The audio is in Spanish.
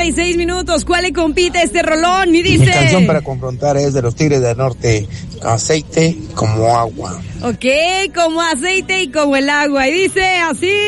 9:36. ¿Cuál le compite este rolón? Y dice... Mi canción para confrontar es de los Tigres del Norte, aceite como agua. Ok, como aceite y como el agua. Y dice así...